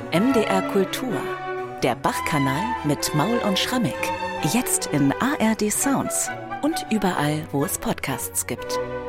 MDR Kultur, der Bach-Kanal mit Maul und Schrammeck. Jetzt in ARD Sounds und überall, wo es Podcasts gibt.